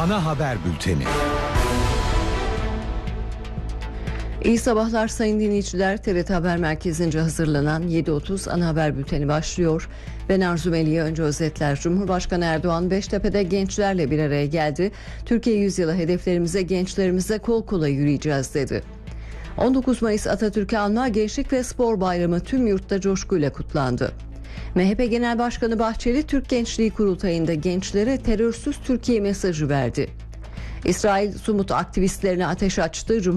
Ana haber bülteni. İyi sabahlar sayın dinleyiciler. TRT Haber Merkezi'nce hazırlanan 7.30 ana haber bülteni başlıyor. Ben Arzu Melih'e önce özetler. Cumhurbaşkanı Erdoğan Beştepe'de gençlerle bir araya geldi. Türkiye yüzyılı hedeflerimize, gençlerimize kol kola yürüyeceğiz dedi. 19 Mayıs Atatürk'ü anma Gençlik ve Spor Bayramı tüm yurtta coşkuyla kutlandı. MHP Genel Başkanı Bahçeli Türk Gençliği Kurultayı'nda gençlere terörsüz Türkiye mesajı verdi. İsrail Sumut aktivistlerine ateş açtı.